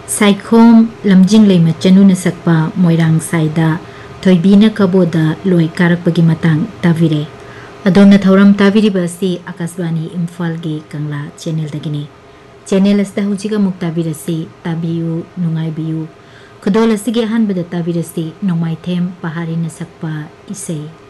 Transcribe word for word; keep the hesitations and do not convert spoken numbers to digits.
Saikhom लमजिंग lemma चनुना सकपा Moirang Saida थोइबीना कबोदा लोय कारकपगी मतंग ताविरे अदोमना थौरम ताविरिबसी आकाशवाणी इम्फाल गे कंगला channel दगिनी channel अस्ता हुजिगा मुक ताविरसी ताबियु नुंगाइबियु खुदोल असिगे अहानबदा ताविरसी नोंमाइथेम पहारिना सकपा इसै